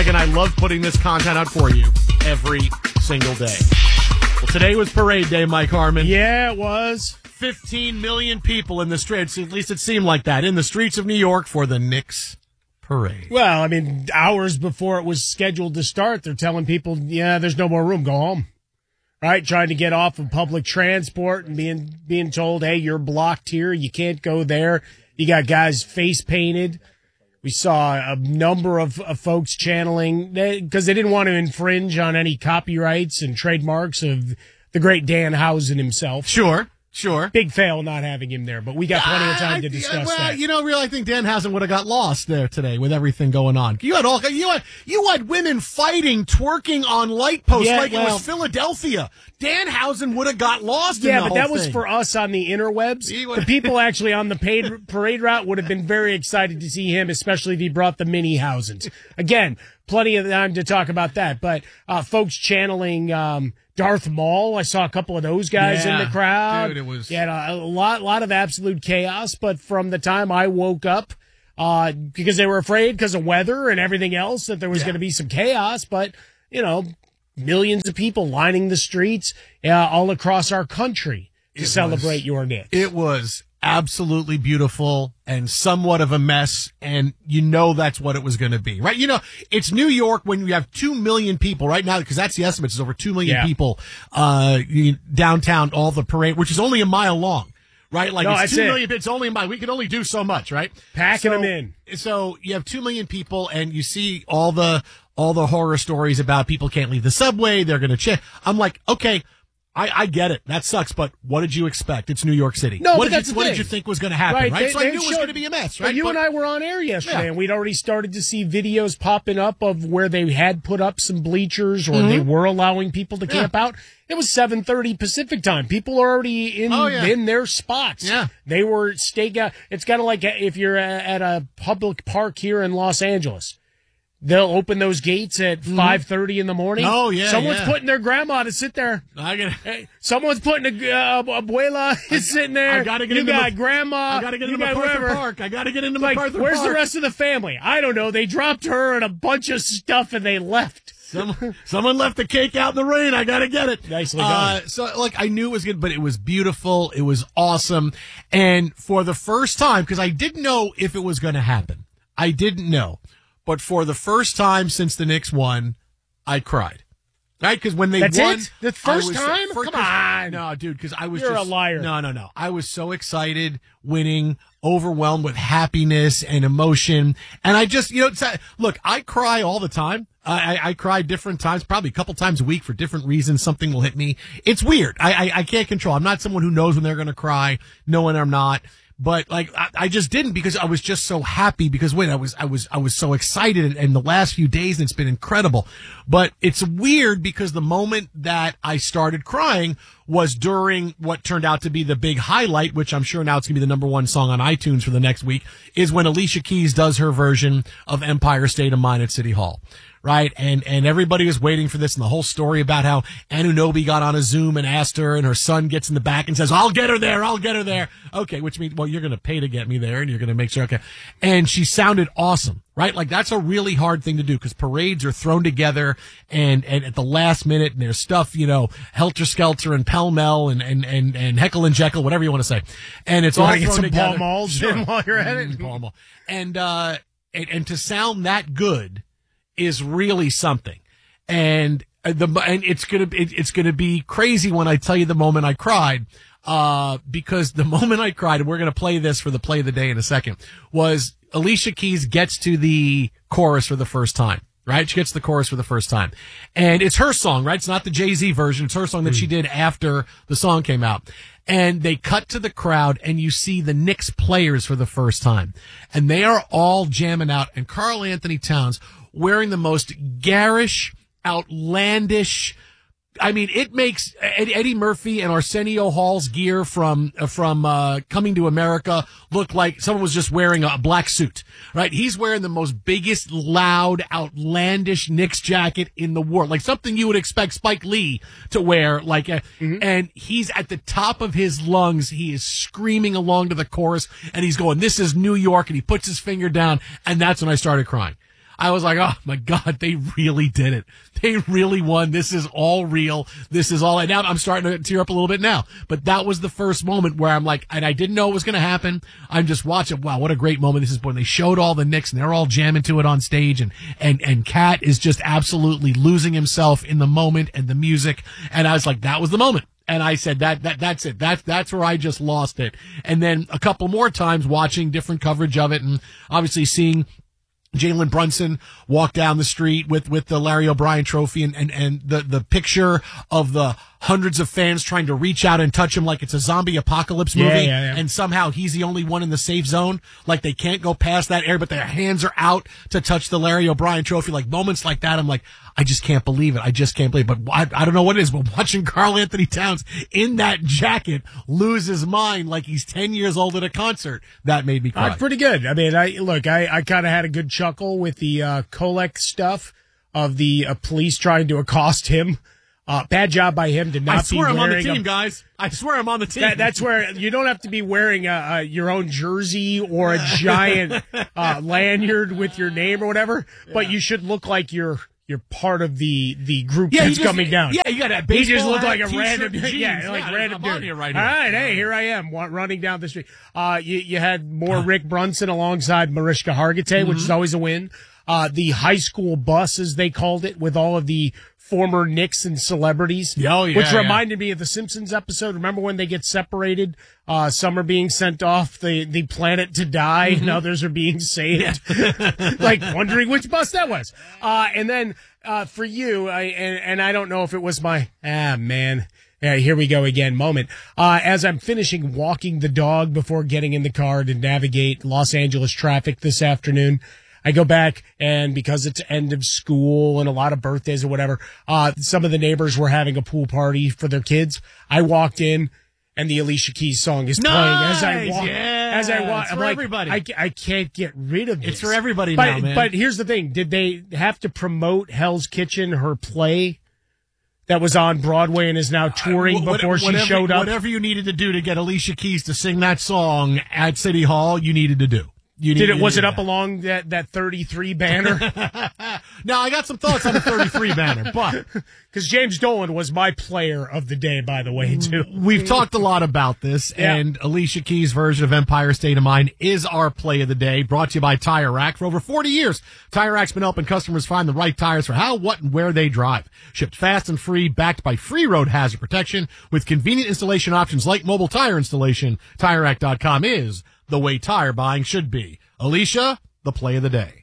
Mike and I love putting this content out for you every single day. Well, today was parade day, Mike Harmon. Yeah, it was. 15 million people in the streets, at least it seemed like that, in the streets of New York for the Knicks parade. Well, I mean, hours before it was scheduled to start, they're telling people, yeah, there's no more room, go home. Right? Trying to get off of public transport and being told, hey, you're blocked here, you can't go there. You got guys face painted. We saw a number of folks channeling, because they didn't want to infringe on any copyrights and trademarks of the great Danhausen himself. Sure. Big fail not having him there, but we got plenty of time to discuss that. You know, really, I think Danhausen would have got lost there today with everything going on. You had women fighting, twerking on light posts it was Philadelphia. Danhausen would have got lost in the whole thing. Yeah, but that was for us on the interwebs. The people actually on the parade route would have been very excited to see him, especially if he brought the mini Hausens. Again, plenty of time to talk about that, but folks channeling Darth Maul. I saw a couple of those guys in the crowd. Dude, it was... Yeah, a lot of absolute chaos, but from the time I woke up, because they were afraid because of weather and everything else that there was going to be some chaos, but, you know, millions of people lining the streets all across our country to celebrate your Knicks. It was absolutely beautiful and somewhat of a mess, and you know that's what it was going to be, right? You know, it's New York when you have 2 million people right now, because that's the estimate. It's over 2 million people downtown, all the parade, which is only a mile long, right? Like, it's 2 million, it's only a mile. We can only do so much, right? Packing them in. So you have 2 million people, and you see all the horror stories about people can't leave the subway, they're going to check. I'm like, okay, I get it. That sucks, but what did you expect? It's New York City. No, what did you think was going to happen, right? So I knew it was going to be a mess, right? You and I were on air yesterday, and we'd already started to see videos popping up of where they had put up some bleachers or they were allowing people to camp out. It was 7:30 Pacific time. People are already in their spots. Yeah. They were stake out. It's kind of like if you're at a public park here in Los Angeles. They'll open those gates at 5:30 in the morning. Oh, yeah. Someone's putting their grandma to sit there. Someone's putting abuela is sitting there. I gotta get into grandma. I gotta get into MacArthur Park. I gotta get into MacArthur Park. Where's the rest of the family? I don't know. They dropped her and a bunch of stuff and they left. Someone left the cake out in the rain. I gotta get it. Nicely done. So, I knew it was good, but it was beautiful. It was awesome. And for the first time, because I didn't know if it was going to happen. I didn't know. But for the first time since the Knicks won, I cried. Right? Because when they won. It? The first time? Come on. No, dude, because I was You're a liar. No. I was so excited, winning, overwhelmed with happiness and emotion. And I just, look, I cry all the time. I cry different times, probably a couple times a week for different reasons. Something will hit me. It's weird. I can't control. I'm not someone who knows when they're going to cry, knowing I'm not. But I just didn't, because I was just so happy, because I was so excited, and the last few days, and it's been incredible. But it's weird because the moment that I started crying was during what turned out to be the big highlight, which I'm sure now it's going to be the number one song on iTunes for the next week, is when Alicia Keys does her version of Empire State of Mind at City Hall. Right. And everybody was waiting for this, and the whole story about how Anunoby got on a Zoom and asked her, and her son gets in the back and says, I'll get her there. Okay. Which means, well, you're going to pay to get me there, and you're going to make sure. Okay. And she sounded awesome, right? Like, that's a really hard thing to do, because parades are thrown together and at the last minute, and there's stuff, helter skelter and pell mell and heckle and jekyll, whatever you want to say. And it's all thrown get some together. Paul Malls in while you're at it. Paul Mall. And to sound that good is really something. And it's gonna be crazy when I tell you the moment I cried, because the moment I cried, and we're gonna play this for the play of the day in a second, was Alicia Keys gets to the chorus for the first time. Right? She gets to the chorus for the first time. And it's her song, right? It's not the Jay-Z version. It's her song that she did after the song came out. And they cut to the crowd, and you see the Knicks players for the first time. And they are all jamming out. And Karl Anthony Towns wearing the most garish, outlandish, it makes Eddie Murphy and Arsenio Hall's gear from Coming to America look like someone was just wearing a black suit, right? He's wearing the most biggest, loud, outlandish Knicks jacket in the world, like something you would expect Spike Lee to wear, and he's at the top of his lungs. He is screaming along to the chorus, and he's going, "This is New York," and he puts his finger down, and that's when I started crying. I was like, oh my God, they really did it. They really won. This is all real. This is all. And now I'm starting to tear up a little bit now. But that was the first moment where I'm like, and I didn't know it was going to happen. I'm just watching. Wow, what a great moment this is. When they showed all the Knicks and they're all jamming to it on stage, and Cat is just absolutely losing himself in the moment and the music. And I was like, that was the moment. And I said that's it. That's where I just lost it. And then a couple more times watching different coverage of it, and obviously seeing Jalen Brunson walk down the street with the Larry O'Brien trophy, and the picture of the hundreds of fans trying to reach out and touch him like it's a zombie apocalypse movie. Yeah. And somehow he's the only one in the safe zone. Like they can't go past that area, but their hands are out to touch the Larry O'Brien trophy. Like moments like that, I'm like, I just can't believe it. I just can't believe it. But I don't know what it is, but watching Karl Anthony Towns in that jacket lose his mind like he's 10 years old at a concert, that made me cry. Pretty good. I mean, I kind of had a good chuckle with the Kolek stuff of the police trying to accost him. Bad job by him to not be wearing. I swear I'm on the team, guys. I swear I'm on the team. That's where you don't have to be wearing your own jersey or a giant lanyard with your name or whatever, but you should look like you're part of the group that's coming down. Yeah, you got that baseball. He just looked like a t-shirt, random, jeans. random dude. Right all right, hey, here I am running down the street. You had more Rick Brunson alongside Mariska Hargitay, which is always a win. The high school bus, as they called it, with all of the former Knicks and celebrities, which reminded me of the Simpsons episode. Remember when they get separated? Some are being sent off the planet to die, and others are being saved. Like wondering which bus that was. And then for you, I don't know if it was my man. Yeah, here we go again moment. As I'm finishing walking the dog before getting in the car to navigate Los Angeles traffic this afternoon, I go back, and because it's end of school and a lot of birthdays or whatever, some of the neighbors were having a pool party for their kids. I walked in, and the Alicia Keys song is playing as I walk. Yeah, as I walk, it's I'm for like, everybody. I can't get rid of this. It's for everybody now, man. But here's the thing: did they have to promote Hell's Kitchen, her play that was on Broadway and is now touring before she showed up? Whatever you needed to do to get Alicia Keys to sing that song at City Hall, you needed to do. Was it up along that 33 banner? Now, I got some thoughts on the 33 banner, but because James Dolan was my player of the day, by the way, too. We've talked a lot about this, and Alicia Keys' version of Empire State of Mind is our play of the day, brought to you by Tire Rack. For over 40 years, Tire Rack's been helping customers find the right tires for how, what, and where they drive. Shipped fast and free, backed by free road hazard protection, with convenient installation options like mobile tire installation. TireRack.com is the way tire buying should be. Alicia, the play of the day.